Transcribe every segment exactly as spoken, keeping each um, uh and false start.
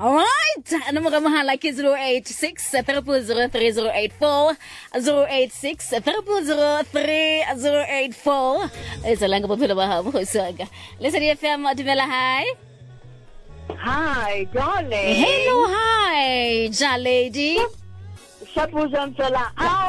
All right, number mahala ke zero eight six triple zero three zero eight four zero eight six triple zero three zero eight four. It's a lang bophelo ba habo saga. Listen F M Dumela, hi. Hi, darling. Hello, hi, Jalady. Shapujan fela.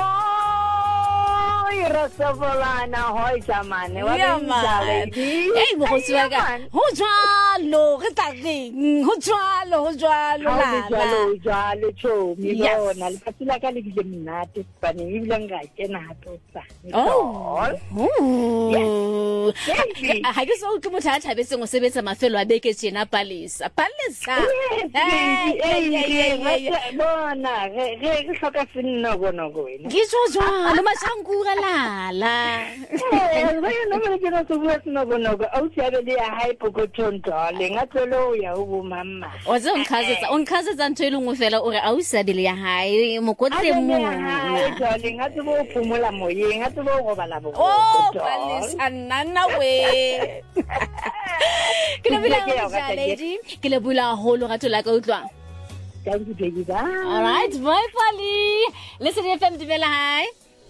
Oh, you're so volana, hoy jamane. Yeah, man. Hey, mo saga. Ho jalo, retaging. Ho jalo, ho jalo la. Jalo, jalo cho. Mi lo na patila ka le minate pani iblanga ke na to sa. Oh. Oh. Ha ke so ke motho a thabetse go sebetsa mafelo a beke tsena palisa. Palisa. Hey, hey, hey. Bona, re re hloka sinno bona go wena. Ke so jalo mashankura la la. Eh, re no me ke no so bua sinno bona go. Au tsebe le ya hype go tonto le ngatselo ya ho mama. O tse nkhazetsa, o nkhazetsa ntho ile ngwe fela o re au sabile ya hae mokotle mo. Ai jale ngatsebo o phumula moyeng, ngatsebo go bala bo. Oh, palisa nana we. Ke le bila Jalady, ke le bula holo ga tola ka utlwa. Thank you, baby. All right, bye Pali. Listen F M Dumela, hi.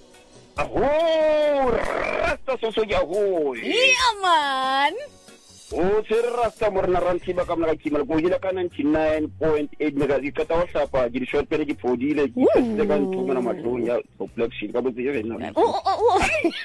Oh, rasta so so ya ho. Yeah man. Oh, sir rasta morna ranti ba kam na kimal go jila kan ninety-nine point eight megahertz ka taw sa pa di short pele di fodile ki se kan tu mana matlonya complex ka bo tse na. Oh oh oh.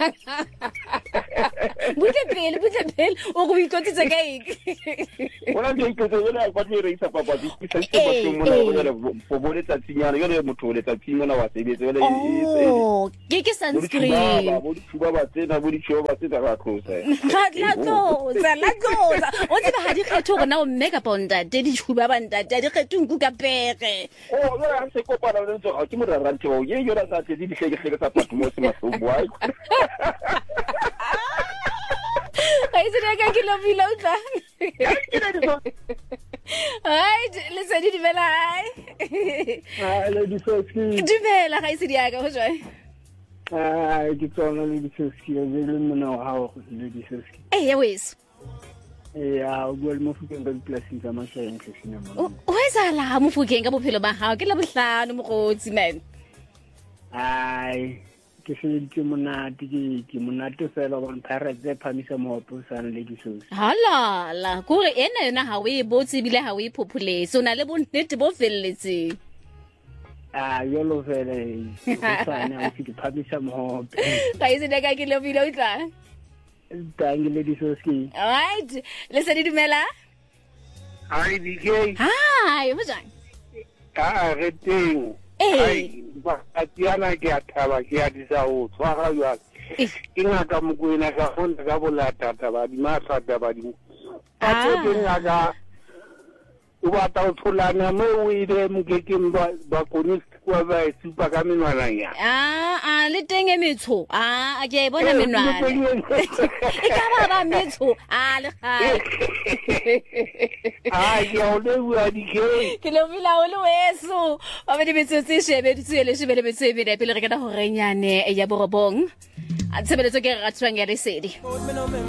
Butle pele, butle pele. O go ikotse ka eng? Ona di ko tse na ba di re isa pa ba di se se ba tu mona go le fo bo le tsatsinyana yo le motho le tsatsinyana wa sebetse le. Oh, ke ke sunscreen. Ba bo di tsuba ba tsena bo di tsuba ba tsena ba close. La to, za la to. O tseba ha di kgetho gona o mmeka ponta de di tshuba ba nta di kgetho nku ka pere. Oh, yo a se kopana le ntso ke mo rarantse o ye yo ra sa tse di hleke sa patmo mo se masobo ai. Ai se ka ke lo bila utla. Ai le se di bela ai. Ah, le di soski. Di bela ga ise di aga ho jwa. Ah, ke tsona le di soski, le le mona ha o le di soski. Eh, ya wes. Ya, o bua le Mofokeng ka dipolasi tsa Mashayeng sesina O mona. etsa la Mofokeng ka bophelo ba hao ke la bohlano mogotsi man. Ai, ke se ke monate ke ke monate fela go nthara tse phamisa mopo sana le disosi. Hala la kore ena yona ha o e botse bile ha o e phopholetse o na le bonnete bo felletseng. Ah, yo lo vele sana o ke phamisa mopo. Ga ise ka ke lo bila utla. Thank you, lady Soski. All right. Listen, Dumela. Hi, D K. Hi, what's that? Ah, reting. Eh. Ba atiana ke athaba ke a disa o tswara yo. Inga ka mokwena ka honda ka bolata ba di masa ba di. Ah. Ka teng aga o ba ta tholana mo o ile mokekeng ba ba koni kwa ba supa ka menwana ya. Ah, ah, le teng e metsho. Ah, ke bona menwana. E ka ba ba metsho. Ah, le ga. Ah, ke o le bua di ke. Ke lo bila o le weso. Ba be di metsho tse shebe di tsele shebe le metsho e be pele re ka ho renyane ya borobong. A tshebeletso ke re ratshwang ya lesedi.